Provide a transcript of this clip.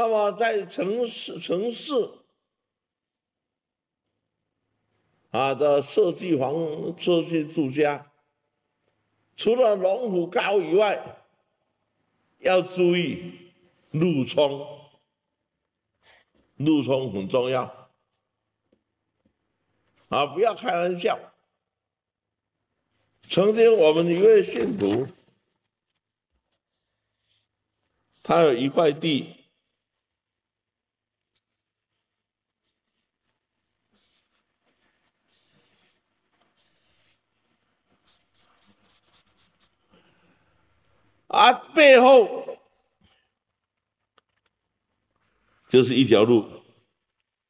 那么在城市的设计住家，除了龙虎高以外，要注意路冲，路冲很重要不要开玩笑。曾经我们一位信徒，他有一块地。背后就是一条路，